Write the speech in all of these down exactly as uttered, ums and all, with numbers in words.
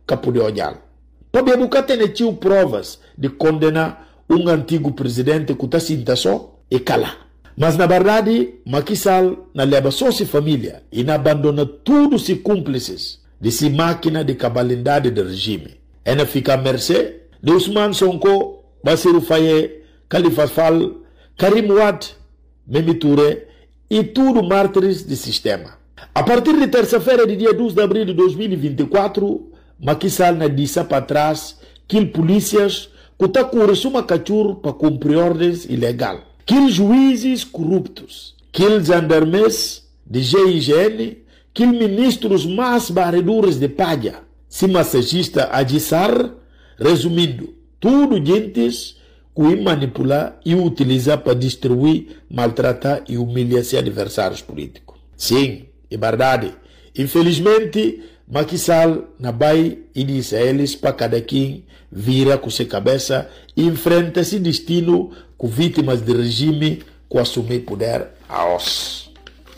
capude ojal. Para buscar ter provas de condenar um antigo presidente que está sinta só e cala. Mas na verdade, Macky Sall na leva só sua família e na abandona todos os cúmplices de sua máquina de cabalidade do regime. Ela fica à mercê de Ousmane Sonko, Bassirou Faye, Khalifa Sall, Karim Wade, Mimi Touré e tudo mártires do sistema. A partir de terça-feira, de dia doze de abril de dois mil e vinte e quatro, Macky Sall na disse para trás que polícias que está com uma cachorro para cumprir ordens ilegais, que juízes corruptos, que gendarmes de G I G N, que ministros mais barredores de palha, se massagista Adissar, resumindo, tudo gentes que manipular e utilizar para destruir, maltratar e humilhar seus adversários políticos. Sim, é verdade. Infelizmente, Macky Sall na vai e diz a eles para cada quem vira com sua cabeça e enfrenta esse destino com vítimas do regime que assumir poder a os.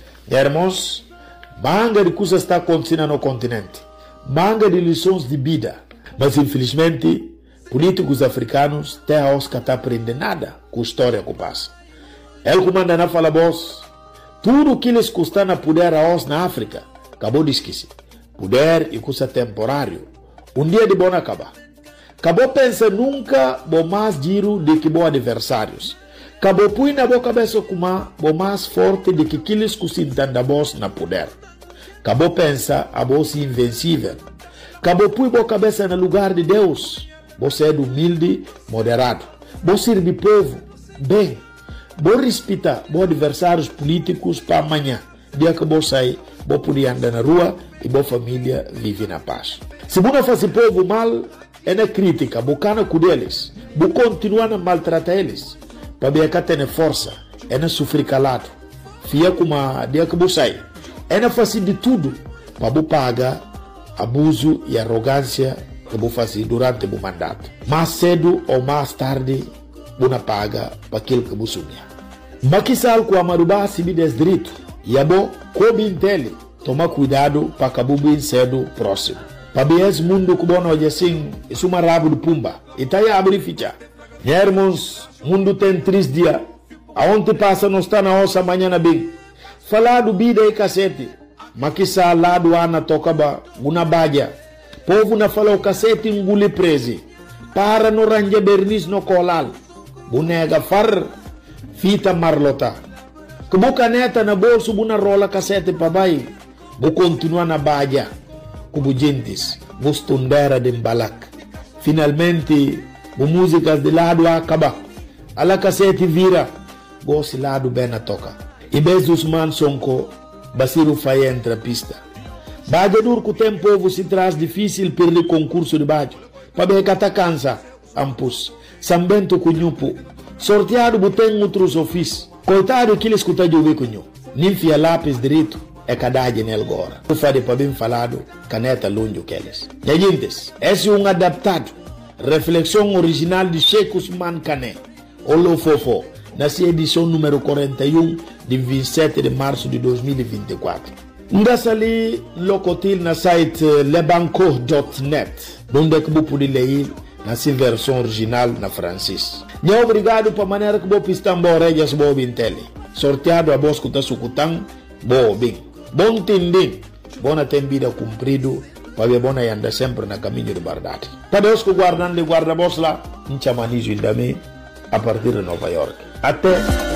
Irmãos, manga de coisas está acontecendo no continente, manga de lições de vida, mas infelizmente políticos africanos até a os que não aprendem nada com a história que passa. Ele comanda na fala boss, tudo que eles custam na poder a os na África, acabou de esquecer. Poder e custa temporário. Um dia de bom acabar. Acabou pensa nunca bom mais giro de que bom adversários. Acabou põe na boa cabeça como bom mais forte de que aqueles que se entendem boss na poder. Acabou pensa a boss invencível. Acabou põe boa cabeça no lugar de Deus. Você é humilde, moderado. Você serve povo, bem. Você respeita bom adversários políticos para amanhã. Dia que você sai, você poder andar na rua e boa família vive na paz. Se você não faz povo mal, é na crítica, você com eles, você continua a maltratar eles, para ver que tem força, é na sofrer calado, fia como a dia que você sai, é na fazer de tudo, para você pagar abuso e arrogância que você faz durante o mandato. Mais cedo ou mais tarde, você paga para aquilo que você sonha. Macky Sall com a Marubá se me des direito, e a bom, como entende, toma cuidado para acabar bem cedo próximo. Para ver esse mundo que bom hoje assim, isso é uma rabo de pumba. E tá aí a abrir ficha. Irmãos, mundo tem três dias. Aonde passa não está na ossa amanhã bem. Falar do vida e cacete. Macky Sall lá do ana toca ba, una badia. Povo na fala o cacete engule preso. Para no range bernis no colal. Bunega far, fita marlota. Que boca neta na bolso buna rola cacete para baixo. Vou continuar na badia, como gentes, vou estudar de embalak. Finalmente, vou músicas de lado a acabar. A la cassete vira, vou se lado bem na toca. E bez Ousmane Sonko, Bassirou Faye entra a pista. Badia dur que o tempo se traz difícil perder concurso de badia. Para ver que tá cansa, ampus. Sambento cunhupo. Sorteado botem outros ofícios. Coitado que ele escuta de ouvir cunhu. Ninfia lápis direito. É cadagem nele agora. Eu falei para bem falado, caneta longe que eles. E gente, esse é um adaptado. Reflexão original de Sheikh Ousmane Kane. Olo Fofo, nessa edição número quarenta e um de vinte e sete de março de dois mil e vinte e quatro. Ndassa ali, locotil na site lebanco ponto net, onde é que você pode ler nessa versão original na francês. E obrigado para a maneira que você pista embora e as boas intele. Sorteado a voz que está sucutando, boa bem. Bom entender, bona tem vida cumprido, para ver bona anda sempre na caminho de verdade. Para Deus que guardando de guarda-voz lá, em chamanizo também, a partir de Nova York. Até